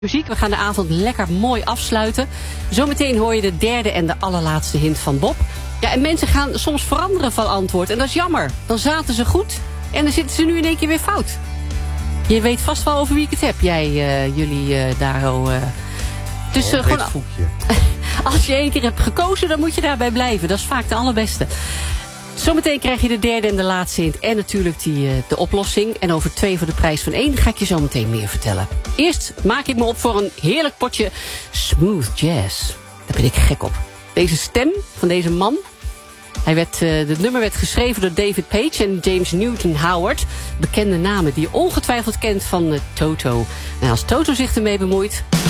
Muziek. We gaan de avond lekker mooi afsluiten. Zometeen hoor je de derde en de allerlaatste hint van Bob. Ja, en mensen gaan soms veranderen van antwoord. En dat is jammer. Dan zaten ze goed en dan zitten ze nu in één keer weer fout. Je weet vast wel over wie ik het heb. Jullie daar. Dus gewoon. Als je één keer hebt gekozen, dan moet je daarbij blijven. Dat is vaak de allerbeste. Zometeen krijg je de derde en de laatste hint. En natuurlijk de oplossing. En over 2 voor de prijs van 1 ga ik je zo meteen meer vertellen. Eerst maak ik me op voor een heerlijk potje smooth jazz. Daar ben ik gek op. Deze stem van deze man. Het nummer werd geschreven door David Page en James Newton Howard. Bekende namen die je ongetwijfeld kent van Toto. En als Toto zich ermee bemoeit,